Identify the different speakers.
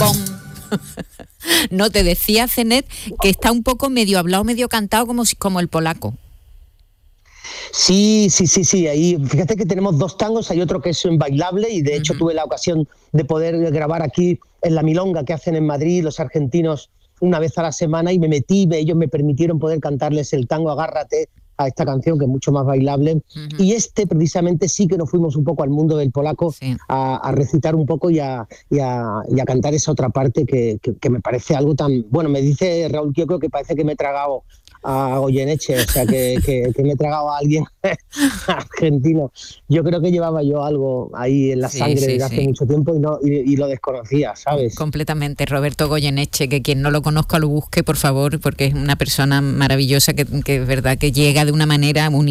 Speaker 1: pom. No, te decía, Zenet, que está un poco medio hablado, medio cantado, como el polaco.
Speaker 2: Sí, ahí fíjate que tenemos 2 tangos, hay otro que es bailable y de hecho tuve la ocasión de poder grabar aquí en la milonga que hacen en Madrid los argentinos una vez a la semana y ellos me permitieron poder cantarles el tango Agárrate a esta canción que es mucho más bailable y precisamente sí que nos fuimos un poco al mundo del polaco a recitar un poco y a cantar esa otra parte que me parece algo tan... Bueno, me dice Raúl Kioco que parece que me he tragado a Goyeneche, o sea que me he tragado a alguien argentino. Yo creo que llevaba yo algo ahí en la sangre desde hace mucho tiempo y lo desconocía, ¿sabes?
Speaker 1: Completamente. Roberto Goyeneche, que quien no lo conozca lo busque, por favor, porque es una persona maravillosa que es verdad que llega de una manera